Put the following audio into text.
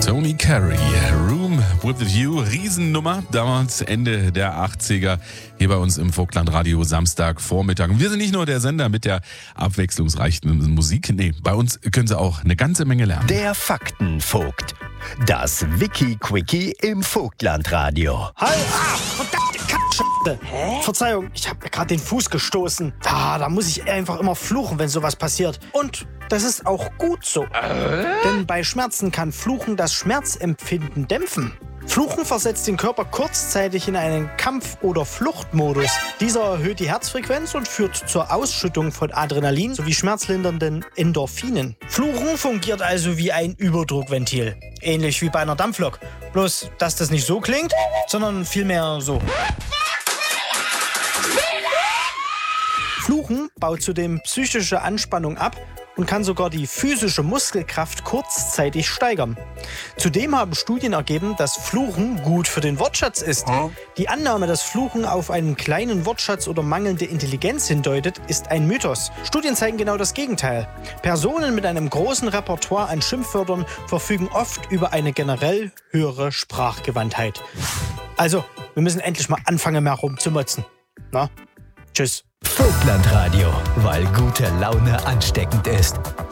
Tony Carey, Room with a View, Riesennummer, damals Ende der 80er, hier bei uns im Vogtland-Radio Samstagvormittag. Und wir sind nicht nur der Sender mit der abwechslungsreichen Musik, nee, bei uns können Sie auch eine ganze Menge lernen. Der Faktenvogt. Das Wiki-Quickie im Vogtland-Radio. Halt! Verdammte Kackscheiße! Verzeihung, ich habe mir gerade den Fuß gestoßen. Da muss ich einfach immer fluchen, wenn sowas passiert. Und das ist auch gut so. Denn bei Schmerzen kann Fluchen das Schmerzempfinden dämpfen. Fluchen versetzt den Körper kurzzeitig in einen Kampf- oder Fluchtmodus. Dieser erhöht die Herzfrequenz und führt zur Ausschüttung von Adrenalin sowie schmerzlindernden Endorphinen. Fluchen fungiert also wie ein Überdruckventil. Ähnlich wie bei einer Dampflok. Bloß, dass das nicht so klingt, sondern vielmehr so. Fluchen baut zudem psychische Anspannung ab und kann sogar die physische Muskelkraft kurzzeitig steigern. Zudem haben Studien ergeben, dass Fluchen gut für den Wortschatz ist. Die Annahme, dass Fluchen auf einen kleinen Wortschatz oder mangelnde Intelligenz hindeutet, ist ein Mythos. Studien zeigen genau das Gegenteil. Personen mit einem großen Repertoire an Schimpfwörtern verfügen oft über eine generell höhere Sprachgewandtheit. Also, wir müssen endlich mal anfangen, mehr rumzumotzen. Na, tschüss. Vogtland-Radio, weil gute Laune ansteckend ist.